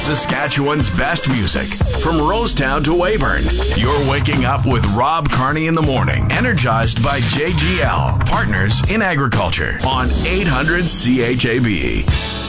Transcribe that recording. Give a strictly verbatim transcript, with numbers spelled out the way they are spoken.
Saskatchewan's best music from Rosetown to Weyburn. You're waking up with Rob Carney in the morning, energized by J G L, partners in agriculture on eight hundred C H A B.